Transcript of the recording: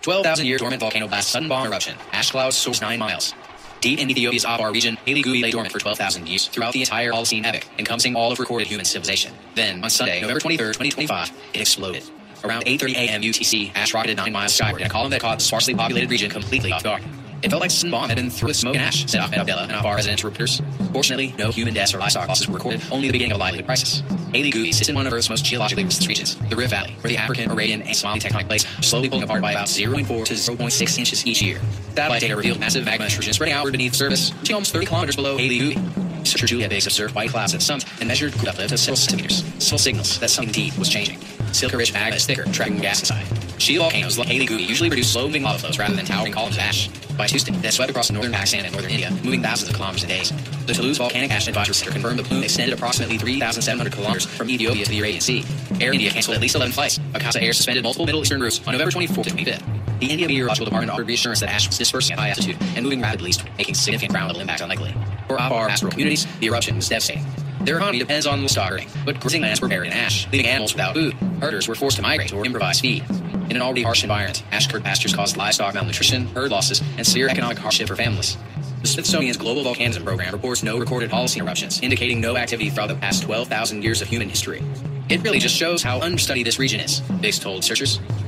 12,000-year dormant volcano blast sudden bomb eruption. Ash clouds source 9 miles. Deep in Ethiopia's Afar region, Haile Gui lay dormant for 12,000 years throughout the entire Holocene epoch, encompassing all of recorded human civilization. Then, on Sunday, November 23, 2025, it exploded. Around 8:30 a.m. UTC, ash rocketed 9 miles skyward in a column that caught the sparsely populated region completely off guard. It felt like a sudden bomb had been through with smoke and ash, said Ahmed Abdallah, an Afar resident to reporters. Fortunately, no human deaths or livestock losses were recorded, only the beginning of a livelihood crisis. Haile Gui sits in one of Earth's most geologically resistant regions, the Rift Valley, where the African, Arabian, and Somali tectonic plates are slowly pulling apart by about 0.4 to 0.6 inches each year. Satellite data revealed massive magma intrusion spreading outward beneath the surface, reaching almost 30 kilometers below Haile Gui. Researcher Julia Biggs observed white clouds at the summit and measured cool uplift of several centimeters. Small signals that something deep was changing. Silica-rich magma is thicker, trapping gas inside. Shield volcanoes like Haile Gui usually produce slow-moving lava flows rather than towering columns of ash. By Tuesday, they swept across northern Pakistan and northern India, moving thousands of kilometers in days. The Toulouse Volcanic Ash Advisory Center confirmed the plume extended approximately 3,700 kilometers from Ethiopia to the Arabian Sea. Air India canceled at least 11 flights. Akasa Air suspended multiple Middle Eastern routes on November 24th to 25th. The India Meteorological Department offered reassurance that ash was dispersing at high altitude and moving rapidly eastward, making significant ground-level impact unlikely. For Afar pastoral communities, the eruption was devastating. Their economy depends on livestock herding, but grazing lands were buried in ash, leaving animals without food. Herders were forced to migrate or improvise feed. In an already harsh environment, ash-covered pastures caused livestock malnutrition, herd losses, and severe economic hardship for families. The Smithsonian's Global Volcanism Program reports no recorded Holocene eruptions, indicating no activity throughout the past 12,000 years of human history. It really just shows how understudied this region is, Biggs told researchers.